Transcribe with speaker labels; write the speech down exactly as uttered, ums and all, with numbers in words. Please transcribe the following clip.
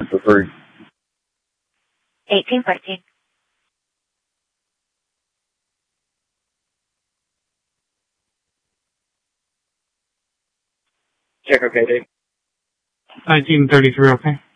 Speaker 1: for free.
Speaker 2: eighteen fourteen.
Speaker 1: Check okay, Dave.
Speaker 3: nineteen thirty-three, okay.